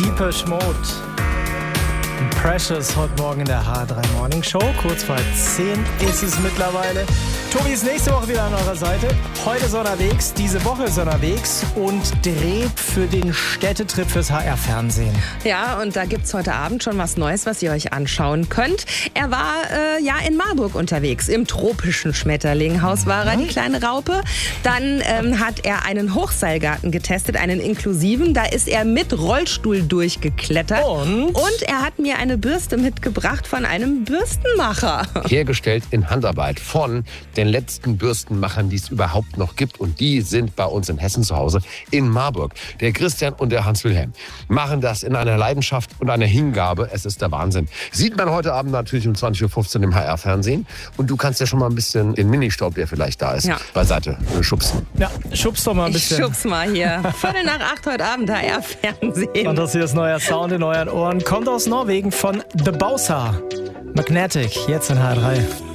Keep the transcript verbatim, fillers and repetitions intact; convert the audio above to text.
Depeche Mode. Precious heute Morgen in der H drei Morning Show. Kurz vor zehn ist es mittlerweile. Tobi ist nächste Woche wieder an eurer Seite. Heute ist er unterwegs, diese Woche ist er unterwegs und dreht für den Städtetrip fürs H R-Fernsehen. Ja, und da gibt's heute Abend schon was Neues, was ihr euch anschauen könnt. Er war äh, ja in Marburg unterwegs, im tropischen Schmetterlinghaus war er, die kleine Raupe. Dann ähm, hat er einen Hochseilgarten getestet, einen inklusiven. Da ist er mit Rollstuhl durchgeklettert. Und? Und er hat mir eine Bürste mitgebracht von einem Bürstenmacher. Hergestellt in Handarbeit von den letzten Bürstenmachern, die es überhaupt noch gibt. Und die sind bei uns in Hessen zu Hause, in Marburg. Der Christian und der Hans-Wilhelm machen das in einer Leidenschaft und einer Hingabe. Es ist der Wahnsinn. Sieht man heute Abend natürlich um zwanzig Uhr fünfzehn im H R-Fernsehen. Und du kannst ja schon mal ein bisschen den Ministaub, der vielleicht da ist, ja. beiseite schubsen. Ja, schubst doch mal ein bisschen. Ich schub's mal hier. Viertel nach acht heute Abend H R-Fernsehen. Und das hier ist neuer Sound in euren Ohren. Kommt aus Norwegen von The Bosa. Magnetic, jetzt in H drei.